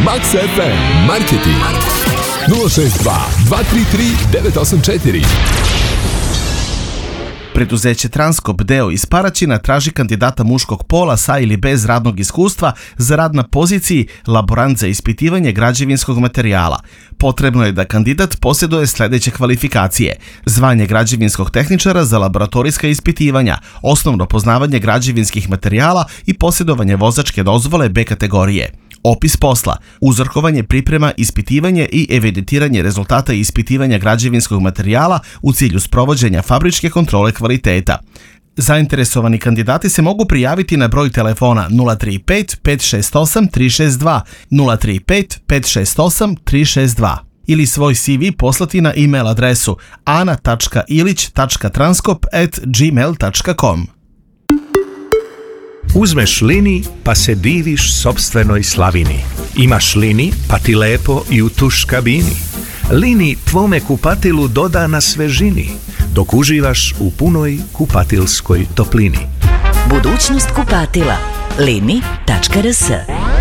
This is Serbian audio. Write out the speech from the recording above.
Max FM Marketing 062 233 984. Preduzeće Transkop deo iz Paraćina traži kandidata muškog pola sa ili bez radnog iskustva za rad na poziciji laborant za ispitivanje građevinskog materijala. Potrebno je da kandidat posjeduje sljedeće kvalifikacije: zvanje građevinskog tehničara za laboratorijska ispitivanja, osnovno poznavanje građevinskih materijala i posjedovanje vozačke dozvole B kategorije. Opis posla: uzorkovanje, priprema, ispitivanje i evidentiranje rezultata ispitivanja građevinskog materijala u cilju sprovođenja fabričke kontrole kvaliteta. Zainteresovani kandidati se mogu prijaviti na broj telefona 035 568 362, 035 568 362 ili svoj CV poslati na e-mail adresu ana.ilić.transkop@gmail.com. Uzmeš lini pa se diviš sopstvenoj slavini. Imaš lini pa ti lepo i u tuš kabini. Lini tvome kupatilu doda na svežini, dok uživaš u punoj kupatilskoj toplini. Budućnost kupatila. Lini.rs